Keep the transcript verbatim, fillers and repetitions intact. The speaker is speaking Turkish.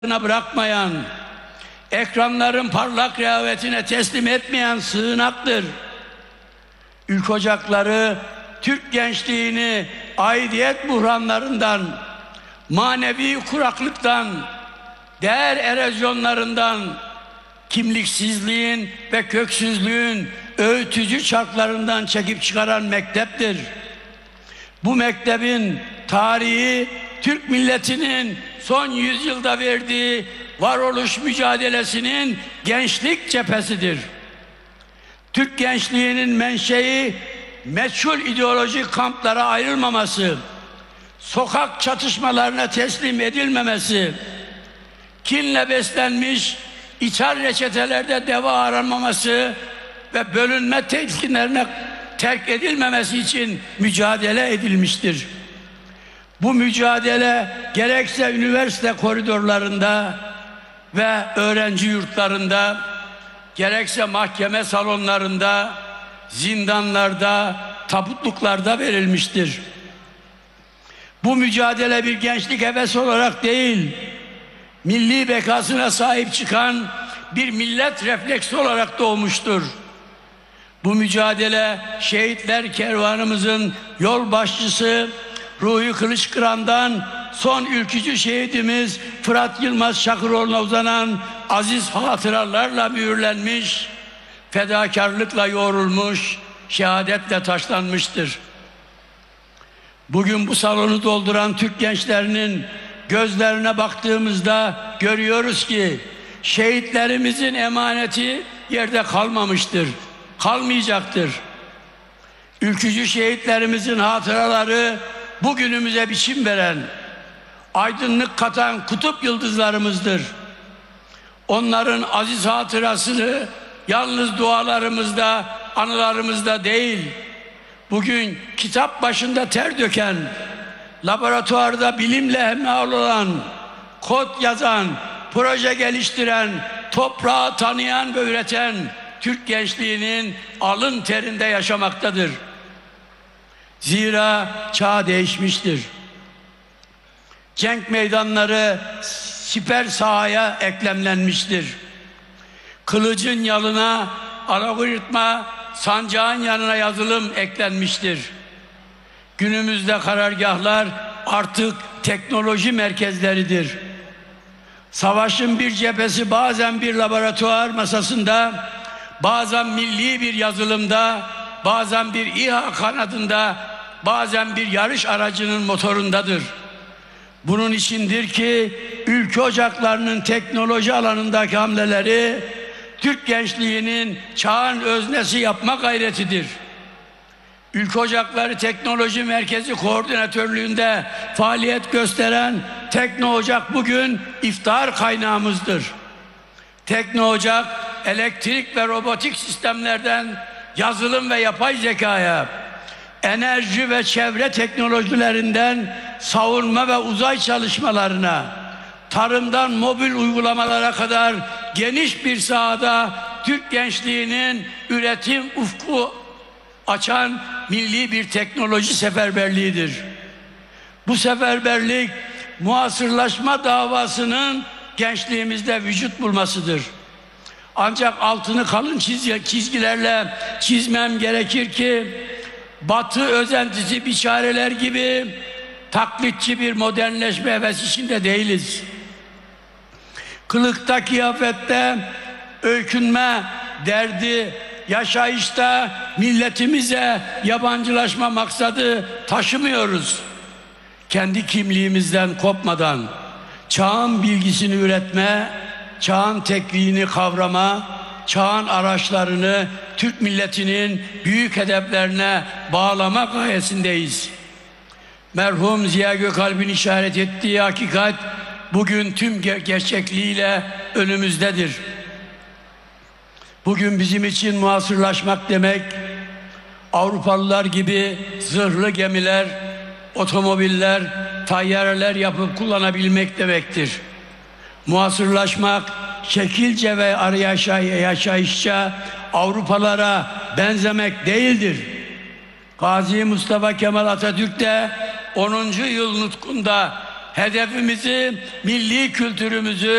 bırakmayan, ekranların parlak rehavetine teslim etmeyen sığınaktır. Ülke ocakları Türk gençliğini aidiyet buhranlarından, manevi kuraklıktan, değer erozyonlarından, kimliksizliğin ve köksüzlüğün öğütücü çarklarından çekip çıkaran mekteptir. Bu mektebin tarihi Türk milletinin son yüzyılda verdiği varoluş mücadelesinin gençlik cephesidir. Türk gençliğinin menşei meçhul ideolojik kamplara ayrılmaması, sokak çatışmalarına teslim edilmemesi, kinle beslenmiş ithal reçetelerde deva aranmaması ve bölünme telkinlerine terk edilmemesi için mücadele edilmiştir. Bu mücadele gerekse üniversite koridorlarında ve öğrenci yurtlarında, gerekse mahkeme salonlarında, zindanlarda, tabutluklarda verilmiştir. Bu mücadele bir gençlik hevesi olarak değil, milli bekasına sahip çıkan bir millet refleksi olarak doğmuştur. Bu mücadele şehitler kervanımızın yol başçısı Ruhi Kılıçkıran'dan son ülkücü şehidimiz Fırat Yılmaz Çakıroğlu'na uzanan aziz hatıralarla mühürlenmiş, fedakarlıkla yoğrulmuş, şehadetle taşlanmıştır. Bugün bu salonu dolduran Türk gençlerinin gözlerine baktığımızda görüyoruz ki şehitlerimizin emaneti yerde kalmamıştır, kalmayacaktır. Ülkücü şehitlerimizin hatıraları bugünümüze biçim veren, aydınlık katan kutup yıldızlarımızdır. Onların aziz hatırasını yalnız dualarımızda, anılarımızda değil, bugün kitap başında ter döken, laboratuvarda bilimle hemhal olan, kod yazan, proje geliştiren, toprağı tanıyan ve üreten Türk gençliğinin alın terinde yaşamaktadır. Zira çağ değişmiştir. Cenk meydanları siper sahaya eklemlenmiştir. Kılıcın yalına algoritma, sancağın yanına yazılım eklenmiştir. Günümüzde karargahlar artık teknoloji merkezleridir. Savaşın bir cephesi bazen bir laboratuvar masasında, bazen milli bir yazılımda, bazen bir İHA kanadında, bazen bir yarış aracının motorundadır. Bunun içindir ki ülke ocaklarının teknoloji alanındaki hamleleri Türk gençliğinin çağın öznesi yapma gayretidir. Ülke Ocakları Teknoloji Merkezi Koordinatörlüğünde faaliyet gösteren Tekno Ocak bugün iftihar kaynağımızdır. Tekno Ocak, elektrik ve robotik sistemlerden yazılım ve yapay zekaya, enerji ve çevre teknolojilerinden savunma ve uzay çalışmalarına, tarımdan mobil uygulamalara kadar geniş bir sahada Türk gençliğinin üretim ufku açan milli bir teknoloji seferberliğidir. Bu seferberlik muasırlaşma davasının gençliğimizde vücut bulmasıdır. Ancak altını kalın çizgilerle çizmem gerekir ki Batı özentisi biçareler gibi taklitçi bir modernleşme hevesi içinde değiliz. Kılıkta, kıyafette öykünme derdi, yaşayışta milletimize yabancılaşma maksadı taşımıyoruz. Kendi kimliğimizden kopmadan çağın bilgisini üretme, çağın tekniğini kavrama, çağın araçlarını Türk milletinin büyük hedeflerine bağlama gayesindeyiz. Merhum Ziya Gökalp'in işaret ettiği hakikat bugün tüm ger gerçekliğiyle önümüzdedir. Bugün bizim için muasırlaşmak demek, Avrupalılar gibi zırhlı gemiler, otomobiller, tayyareler yapıp kullanabilmek demektir. Muasırlaşmak, şekilce ve arayışa, yaşayışça Avrupalara benzemek değildir. Gazi Mustafa Kemal Atatürk de onuncu yıl nutkunda hedefimizi milli kültürümüzü